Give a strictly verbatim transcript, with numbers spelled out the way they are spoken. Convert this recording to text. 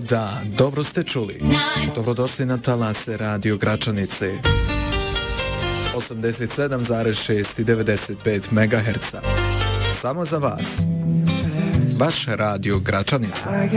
da, dobro ste čuli. Dobrodošli na talase Radio Gračanice. osamdeset sedam zarez šest i devedeset pet megaherca. Samo za vas. Vaš Radio Gračanica.